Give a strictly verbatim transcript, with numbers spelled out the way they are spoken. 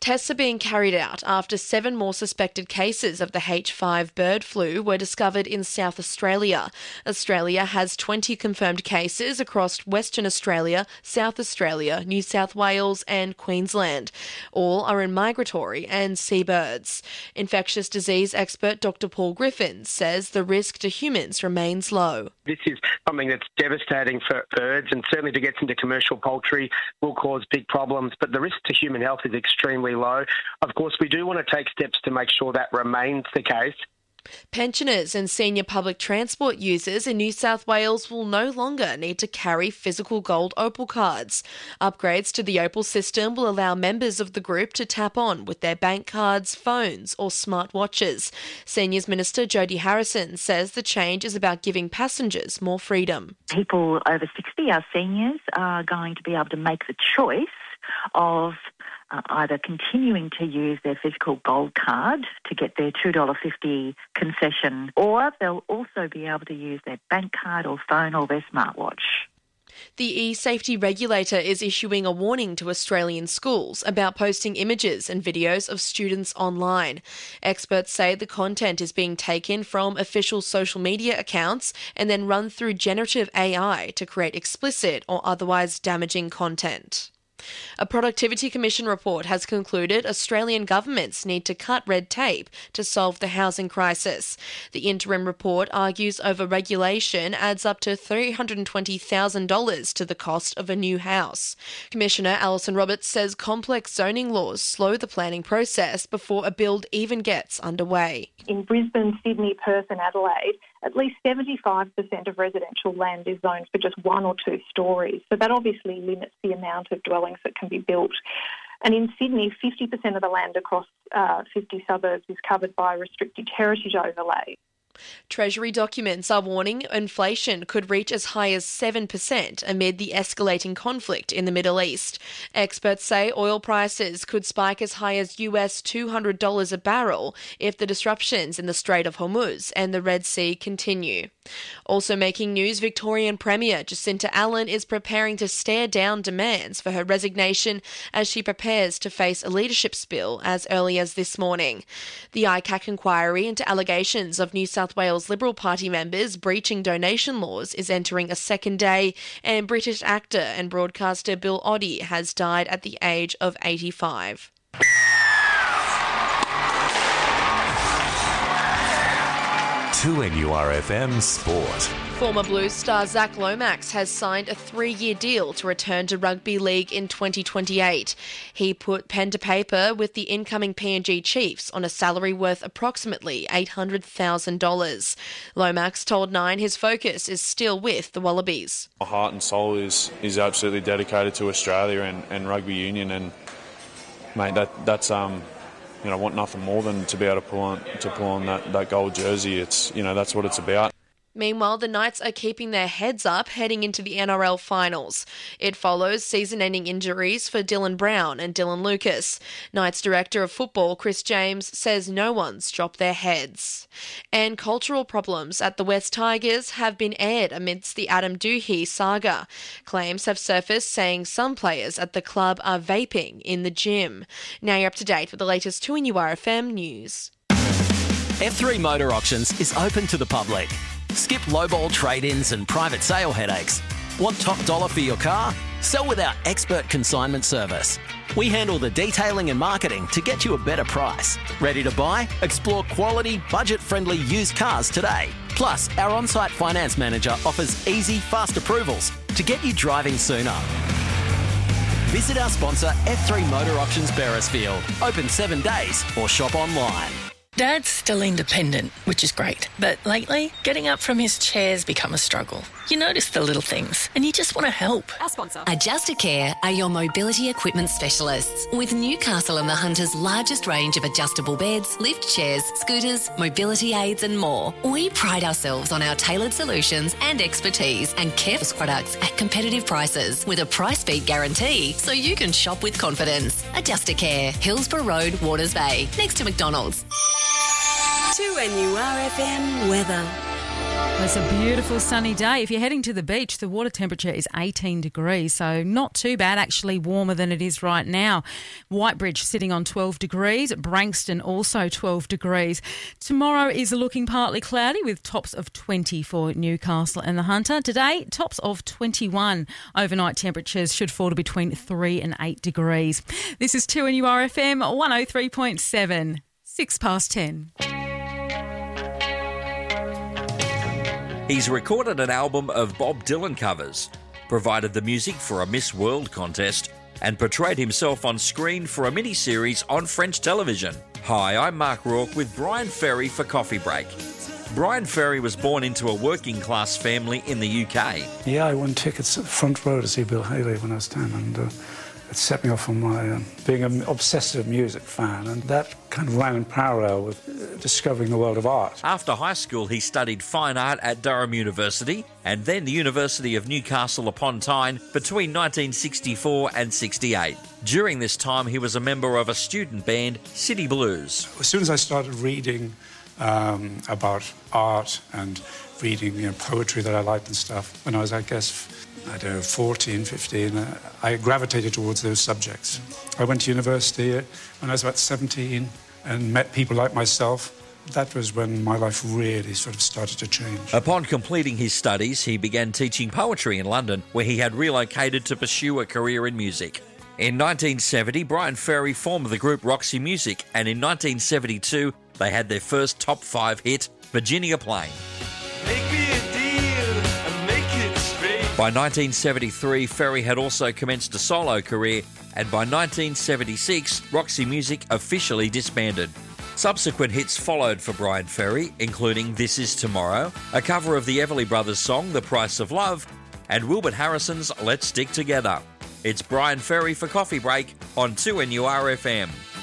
Tests are being carried out after seven more suspected cases of the H five bird flu were discovered in South Australia. Australia has twenty confirmed cases across Western Australia, South Australia, New South Wales and Queensland. All are in migratory and seabirds. Infectious disease expert Doctor Paul Griffin says the risk to humans remains low. This is something that's devastating for birds, and certainly to get into commercial poultry will cause big problems, but the risk to human health is extremely low. Of course, we do want to take steps to make sure that remains the case. Pensioners and senior public transport users in New South Wales will no longer need to carry physical gold Opal cards. Upgrades to the Opal system will allow members of the group to tap on with their bank cards, phones or smartwatches. Seniors Minister Jodie Harrison says the change is about giving passengers more freedom. People over sixty, our seniors, are going to be able to make the choice of Uh, either continuing to use their physical gold card to get their two dollars fifty concession, or they'll also be able to use their bank card or phone or their smartwatch. The e-safety regulator is issuing a warning to Australian schools about posting images and videos of students online. Experts say the content is being taken from official social media accounts and then run through generative A I to create explicit or otherwise damaging content. A Productivity Commission report has concluded Australian governments need to cut red tape to solve the housing crisis. The interim report argues over-regulation adds up to three hundred twenty thousand dollars to the cost of a new house. Commissioner Alison Roberts says complex zoning laws slow the planning process before a build even gets underway. In Brisbane, Sydney, Perth and Adelaide, at least seventy-five percent of residential land is zoned for just one or two stories. So that obviously limits the amount of dwellings that can be built. And in Sydney, fifty percent of the land across uh, fifty suburbs is covered by restricted heritage overlay. Treasury documents are warning inflation could reach as high as seven percent amid the escalating conflict in the Middle East. Experts say oil prices could spike as high as U S two hundred dollars a barrel if the disruptions in the Strait of Hormuz and the Red Sea continue. Also making news, Victorian Premier Jacinta Allen is preparing to stare down demands for her resignation as she prepares to face a leadership spill as early as this morning. The I C A C inquiry into allegations of New South Wales Liberal Party members breaching donation laws is entering a second day, and British actor and broadcaster Bill Oddie has died at the age of eighty-five. two N U R F M Sport. Former Blues star Zach Lomax has signed a three-year deal to return to rugby league in twenty twenty-eight. He put pen to paper with the incoming P N G Chiefs on a salary worth approximately eight hundred thousand dollars. Lomax told Nine his focus is still with the Wallabies. My heart and soul is, is absolutely dedicated to Australia and, and rugby union, and mate, that that's um. You know, I want nothing more than to be able to pull on to pull on that, that gold jersey. It's you know that's what it's about. Meanwhile, the Knights are keeping their heads up heading into the N R L finals. It follows season-ending injuries for Dylan Brown and Dylan Lucas. Knights Director of Football Chris James says no one's dropped their heads. And cultural problems at the West Tigers have been aired amidst the Adam Doohey saga. Claims have surfaced saying some players at the club are vaping in the gym. Now you're up to date with the latest two N U R F M news. F three Motor Auctions is open to the public. Skip lowball trade-ins and private sale headaches. Want top dollar for your car? Sell with our expert consignment service. We handle the detailing and marketing to get you a better price. Ready to buy? Explore quality, budget-friendly used cars today. Plus, our on-site finance manager offers easy, fast approvals to get you driving sooner. Visit our sponsor F three Motor Auctions Beresfield. Open seven days or shop online. Dad's still independent, which is great. But lately, getting up from his chair's become a struggle. You notice the little things, and you just want to help. Our sponsor. Adjustacare are your mobility equipment specialists. With Newcastle and the Hunter's largest range of adjustable beds, lift chairs, scooters, mobility aids and more. We pride ourselves on our tailored solutions and expertise and careful products at competitive prices with a price beat guarantee so you can shop with confidence. Adjustacare, Hillsborough Road, Waters Bay, next to McDonald's. two N U R F M weather. It's a beautiful sunny day. If you're heading to the beach, the water temperature is eighteen degrees, so not too bad, actually warmer than it is right now. Whitebridge sitting on twelve degrees, Branxton also twelve degrees. Tomorrow is looking partly cloudy with tops of twenty for Newcastle and the Hunter. Today, tops of twenty-one. Overnight temperatures should fall to between three and eight degrees. This is two N U R F M one oh three point seven, six past ten. He's recorded an album of Bob Dylan covers, provided the music for a Miss World contest, and portrayed himself on screen for a mini-series on French television. Hi, I'm Mark Rourke with Brian Ferry for Coffee Break. Brian Ferry was born into a working-class family in the U K. Yeah, I won tickets at the front row to see Bill Haley when I was ten, and uh, it set me off on my uh, being an obsessive music fan, and that kind of ran in parallel with uh, discovering the world of art. After high school, he studied fine art at Durham University and then the University of Newcastle upon Tyne between nineteen sixty-four and sixty-eight. During this time, he was a member of a student band, City Blues. As soon as I started reading um, about art and reading you know, poetry that I liked and stuff, when I was, I guess, I don't know, fourteen, fifteen, uh, I gravitated towards those subjects. I went to university when I was about seventeen and met people like myself. That was when my life really sort of started to change. Upon completing his studies, he began teaching poetry in London, where he had relocated to pursue a career in music. In nineteen seventy, Brian Ferry formed the group Roxy Music, and in nineteen seventy-two, they had their first top five hit, Virginia Plain. Make me a deal and make it straight. By nineteen seventy-three, Ferry had also commenced a solo career, and by nineteen seventy-six, Roxy Music officially disbanded. Subsequent hits followed for Brian Ferry, including This Is Tomorrow, a cover of the Everly Brothers song The Price of Love, and Wilbert Harrison's Let's Stick Together. It's Brian Ferry for Coffee Break on two N U R F M.